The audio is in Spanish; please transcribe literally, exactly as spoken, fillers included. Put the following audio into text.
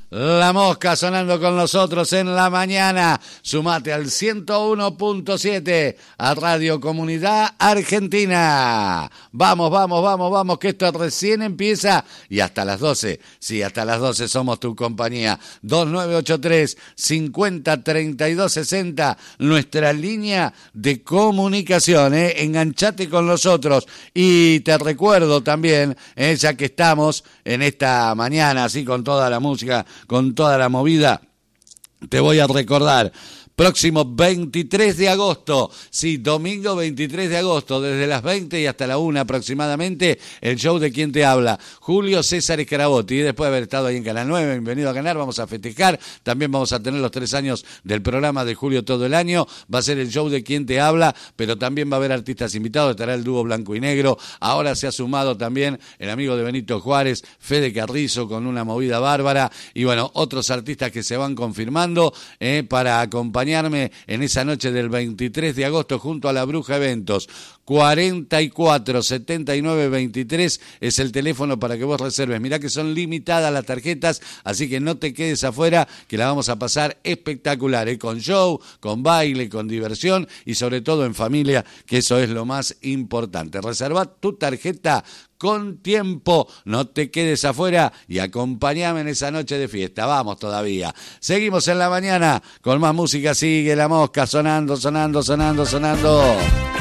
La Mosca sonando con nosotros en la mañana. Sumate al ciento uno punto siete a Radio Comunidad Argentina. Vamos, vamos, vamos, vamos, que esto recién empieza y hasta las doce. Sí, hasta las doce somos tu compañía. dos nueve ocho tres, cinco cero, tres dos seis cero, nuestra línea de comunicación. ¿eh? Enganchate con nosotros. Y te recuerdo también, eh, ya que estamos en esta mañana, así con toda la música, con toda la movida, te voy a recordar, próximo veintitrés de agosto, sí, domingo veintitrés de agosto, desde las veinte y hasta la una aproximadamente, el show de Quién Te Habla, Julio César Scarabotti, y después de haber estado ahí en Canal nueve, bienvenido a Ganar, vamos a festejar, también vamos a tener los tres años del programa de Julio todo el año, va a ser el show de Quién Te Habla, pero también va a haber artistas invitados, estará el dúo Blanco y Negro, ahora se ha sumado también el amigo de Benito Juárez, Fede Carrizo, con una movida bárbara, y bueno, otros artistas que se van confirmando eh, para acompañar en esa noche del veintitrés de agosto junto a la Bruja Eventos. cuarenta y cuatro, setenta y nueve, veintitrés es el teléfono para que vos reserves. Mirá que son limitadas las tarjetas, así que no te quedes afuera, que la vamos a pasar espectacular, ¿eh? Con show, con baile, con diversión y sobre todo en familia, que eso es lo más importante. Reserva tu tarjeta con tiempo, no te quedes afuera y acompáñame en esa noche de fiesta. Vamos todavía. Seguimos en la mañana con más música. Sigue La Mosca sonando, sonando, sonando, sonando.